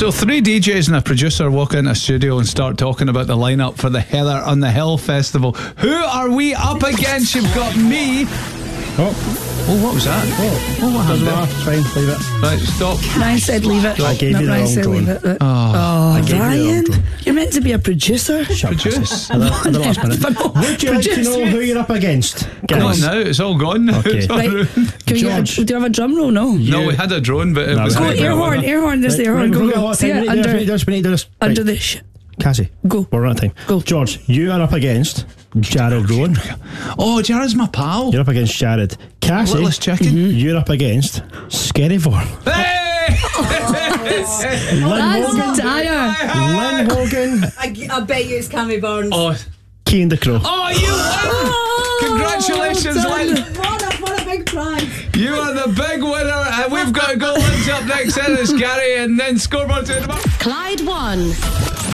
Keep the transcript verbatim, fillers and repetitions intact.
So three D Js and a producer walk into a studio and start talking about the lineup for the Heather on the Hill Festival. Who are we up against? You've got me. Oh. Oh, what was that? Oh, oh what doesn't matter. Fine, leave it. Right, stop. Ryan said leave it. I gave no, you the Ryan wrong said drone. leave it. Oh, I gave you the Ryan, wrong drone. you're meant to be a producer. Produce. At the, at the last minute. Would you like to know who you're up against? Come on now, it's all gone now. Okay. It's all Right. ruined. Can we George. get a, do you have a drum roll? No. No, we had a drone, but it No, was we Go had like a air drone. horn, air horn. There's the air horn. Right, Go, we've got a go. lot of See time. it We need to do under, this, we need to do this. Right. under the sh. Cassie, Go. we're out of time. Go. George, you are up against Jared Rowan. Oh, Jared's my pal. You're up against Jared. Cassie, Littlest chicken. mm-hmm. You're up against Skerryvore. Hey! Lynn That's Hogan. dire. Lynn Hogan. I, I bet you it's Cammy Barnes. Oh, Keen the Crow. oh, you won! Congratulations, well done. Lynn. What a, what a big prize. You are the big winner, and we've got to go. Lynn's up next. Then it's Gary, and then scoreboard to the back. Clyde one.